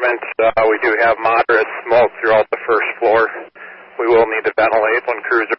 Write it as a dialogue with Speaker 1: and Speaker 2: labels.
Speaker 1: apartment. We do have moderate smoke throughout the first floor. We will need to ventilate when crews